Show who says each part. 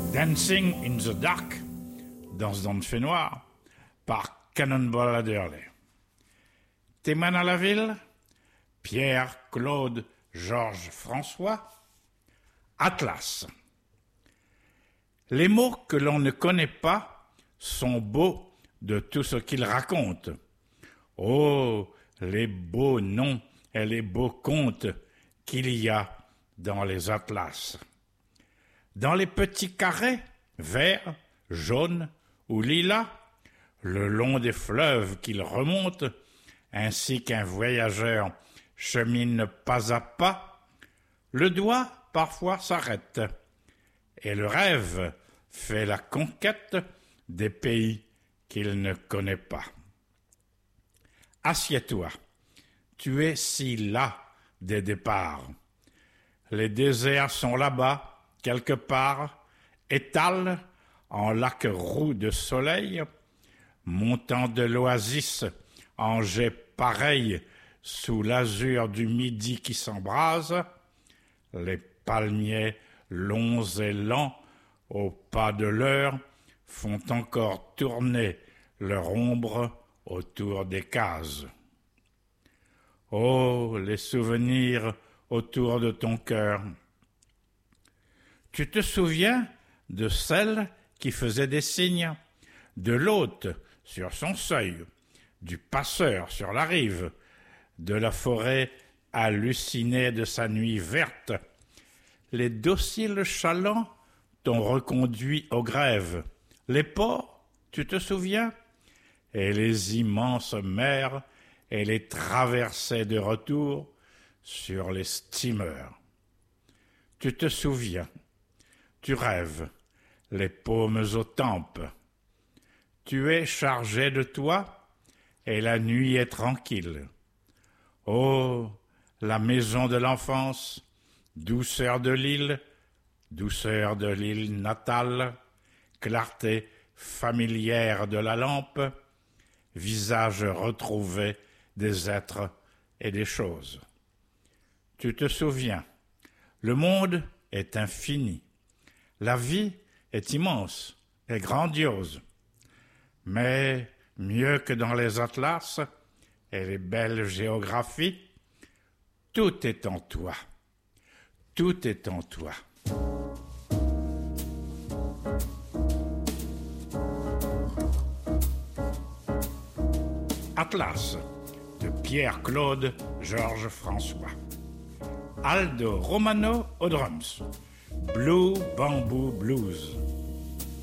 Speaker 1: Dancing in the Dark, Danse dans le fait noir, par Cannonball Adderley. Théman à la ville, Pierre, Claude, Georges, François. Atlas. Les mots que l'on ne connaît pas sont beaux de tout ce qu'ils racontent. Oh, les beaux noms et les beaux contes qu'il y a dans les atlas. Dans les petits carrés, verts, jaunes ou lilas, le long des fleuves qu'ils remontent, ainsi qu'un voyageur chemine pas à pas, le doigt parfois s'arrête, et le rêve fait la conquête des pays qu'il ne connaît pas. Assieds-toi, tu es si las des départs. Les déserts sont là-bas, quelque part, étalent en lacs roux de soleil, montant de l'oasis en jets pareils sous l'azur du midi qui s'embrase, les palmiers longs et lents, au pas de l'heure, font encore tourner leur ombre autour des cases. Oh, les souvenirs autour de ton cœur. Tu te souviens de celle qui faisait des signes, de l'hôte sur son seuil, du passeur sur la rive, de la forêt hallucinée de sa nuit verte. Les dociles chalands t'ont reconduit aux grèves. Les ports, tu te souviens? Et les immenses mers et les traversées de retour sur les steamers. Tu te souviens, tu rêves, les paumes aux tempes. Tu es chargé de toi et la nuit est tranquille. Oh, la maison de l'enfance, douceur de l'île natale, clarté familière de la lampe, visage retrouvé des êtres et des choses. Tu te souviens, le monde est infini, la vie est immense et grandiose, mais mieux que dans les atlas et les belles géographies, tout est en toi, tout est en toi. Atlas, de Pierre-Claude Georges François. Aldo Romano aux drums. Blue Bamboo Blues.